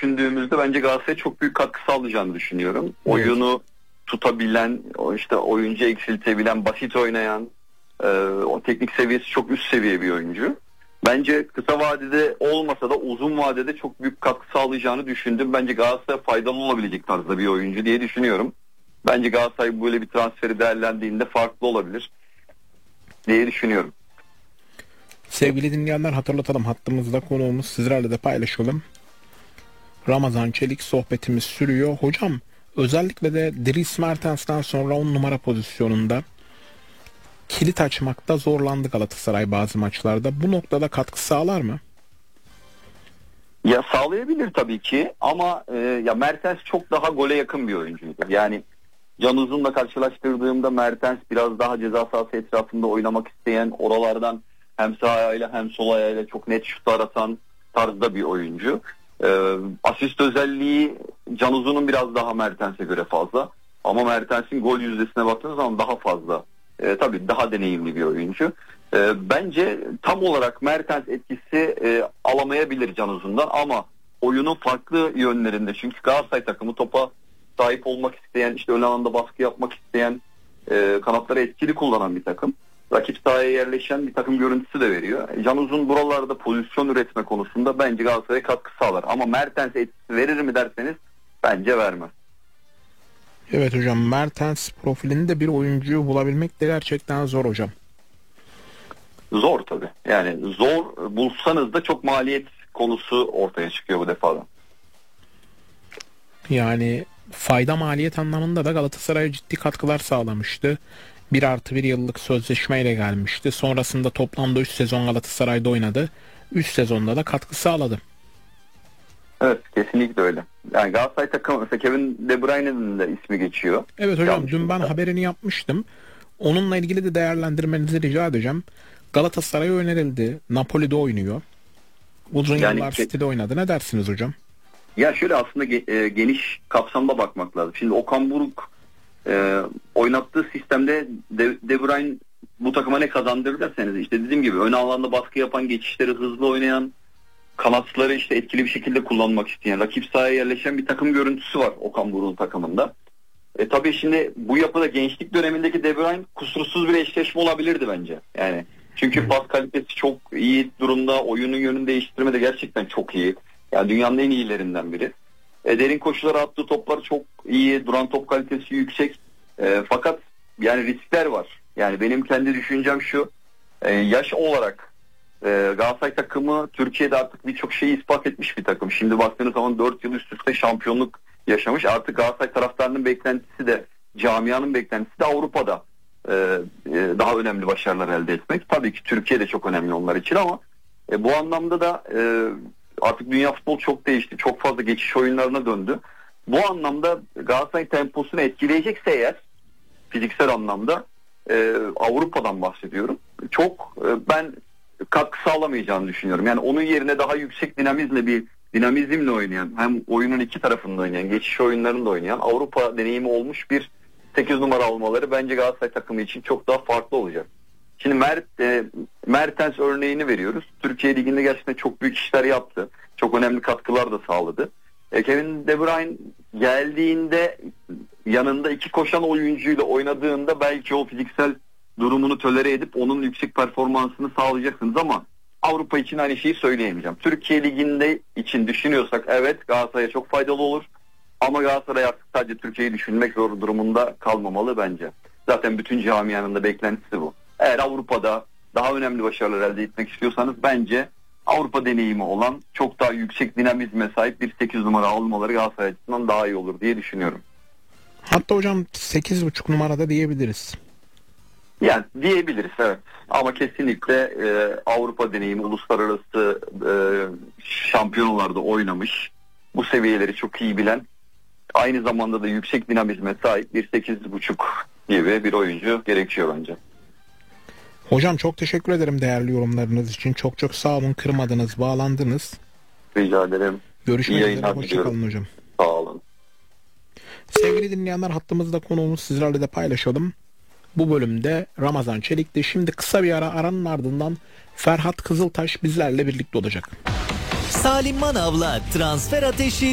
düşündüğümüzde bence Galatasaray'a çok büyük katkı sağlayacağını düşünüyorum. Evet. Oyunu tutabilen, işte oyuncu eksiltebilen, basit oynayan, o teknik seviyesi çok üst seviye bir oyuncu. Bence kısa vadede olmasa da uzun vadede çok büyük katkı sağlayacağını düşündüm. Bence Galatasaray'a faydalı olabilecek tarzda bir oyuncu diye düşünüyorum. Bence Galatasaray böyle bir transferi değerlendiğinde farklı olabilir diye düşünüyorum. Sevgili dinleyenler, hatırlatalım, hattımızda konuğumuz, sizlerle de paylaşalım. Ramazan Çelik, sohbetimiz sürüyor. Hocam, özellikle de Dries Mertens'ten sonra 10 numara pozisyonunda kilit açmakta zorlandı Galatasaray bazı maçlarda. Bu noktada katkı sağlar mı? Ya sağlayabilir tabii ki ama ya Mertens çok daha gole yakın bir oyuncuydu. Yani Can Uzun'la karşılaştırdığımda Mertens biraz daha ceza sahası etrafında oynamak isteyen, oralardan hem sağ ayağıyla hem sol ayağıyla çok net şutlar atan tarzda bir oyuncu. Asist özelliği Can Uzun'un biraz daha Mertens'e göre fazla. Ama Mertens'in gol yüzdesine baktığınız zaman daha fazla. Tabii daha deneyimli bir oyuncu. Bence tam olarak Mertens etkisi alamayabilir Can Uzun'dan ama oyunun farklı yönlerinde. Çünkü Galatasaray takımı topa sahip olmak isteyen, işte ön alanda baskı yapmak isteyen, kanatları etkili kullanan bir takım. Rakip sahaya yerleşen bir takım görüntüsü de veriyor. Can Uzun buralarda pozisyon üretme konusunda bence Galatasaray'a katkı sağlar. Ama Mertens etkisi verir mi derseniz bence vermez. Evet hocam, Mertens profilinde bir oyuncuyu bulabilmek de gerçekten zor hocam. Zor tabii. Yani zor, bulsanız da çok maliyet konusu ortaya çıkıyor bu defada. Yani fayda maliyet anlamında da Galatasaray'a ciddi katkılar sağlamıştı. 1+1 yıllık sözleşmeyle gelmişti. Sonrasında toplamda 3 sezon Galatasaray'da oynadı. 3 sezonda da katkı sağladı. Evet, kesinlikle öyle. Yani Galatasaray takımı mesela Kevin De Bruyne'nin de ismi geçiyor. Evet hocam, dün ben haberini yapmıştım. Onunla ilgili de değerlendirmenizi rica edeceğim. Galatasaray'a önerildi. Napoli'de oynuyor. Uzun yıllar City'de oynadı. Ne dersiniz hocam? Ya şöyle, aslında geniş kapsamda bakmak lazım. Şimdi Okan Buruk oynattığı sistemde De Bruyne bu takıma ne kazandırır derseniz, işte dediğim gibi ön alanda baskı yapan, geçişleri hızlı oynayan, kanatları işte etkili bir şekilde kullanmak isteyen, rakip sahaya yerleşen bir takım görüntüsü var Okan Buruk'un takımında. Tabii şimdi bu yapıda gençlik dönemindeki De Bruyne kusursuz bir eşleşme olabilirdi bence. Yani çünkü pas kalitesi çok iyi durumda, oyunun yönünü değiştirmede gerçekten çok iyi. Yani dünyanın en iyilerinden biri. Derin koşulara attığı toplar çok iyi, duran top kalitesi yüksek. Fakat yani riskler var. Yani benim kendi düşüncem şu, yaş olarak Galatasaray takımı Türkiye'de artık birçok şeyi ispat etmiş bir takım. Şimdi baktığınız zaman 4 yıl üst üste şampiyonluk yaşamış. Artık Galatasaray taraftarının beklentisi de, camianın beklentisi de Avrupa'da daha önemli başarılar elde etmek. Tabii ki Türkiye de çok önemli onlar için ama bu anlamda da artık dünya futbolu çok değişti. Çok fazla geçiş oyunlarına döndü. Bu anlamda Galatasaray temposunu etkileyecekse eğer, fiziksel anlamda Avrupa'dan bahsediyorum. Çok ben katkı sağlamayacağını düşünüyorum. Yani onun yerine daha yüksek dinamizmle oynayan, hem oyunun iki tarafında oynayan, geçiş oyunlarında oynayan, Avrupa deneyimi olmuş bir 8 numara almaları bence Galatasaray takımı için çok daha farklı olacak. Şimdi Mertens örneğini veriyoruz. Türkiye Ligi'nde gerçekten çok büyük işler yaptı. Çok önemli katkılar da sağladı. Kevin De Bruyne geldiğinde yanında iki koşan oyuncuyla oynadığında belki o fiziksel durumunu tolere edip onun yüksek performansını sağlayacaksınız ama Avrupa için aynı şeyi söyleyemeyeceğim. Türkiye Ligi'nde için düşünüyorsak evet, Galatasaray'a çok faydalı olur. Ama Galatasaray artık sadece Türkiye'yi düşünmek zor durumunda kalmamalı bence. Zaten bütün camianın da beklentisi bu. Eğer Avrupa'da daha önemli başarılar elde etmek istiyorsanız bence Avrupa deneyimi olan, çok daha yüksek dinamizme sahip bir 8 numara almaları Galatasaray açısından daha iyi olur diye düşünüyorum. Hatta hocam 8,5 numarada diyebiliriz. Yani diyebiliriz, evet. Ama kesinlikle Avrupa deneyimi, uluslararası şampiyonalarda oynamış, bu seviyeleri çok iyi bilen, aynı zamanda da yüksek dinamizme sahip bir 8,5 gibi bir oyuncu gerekiyor bence. Hocam çok teşekkür ederim değerli yorumlarınız için. Çok çok sağ olun, kırmadınız, bağlandınız. Rica ederim. Görüşmek üzere, hoşçakalın hocam. Sağ olun. Sevgili dinleyenler, hattımızda konuğumuz, sizlerle de paylaşalım. Bu bölümde Ramazan Çelik'ti. Şimdi kısa bir aranın ardından Ferhat Kızıltaş bizlerle birlikte olacak. Salim Manav'la Transfer Ateşi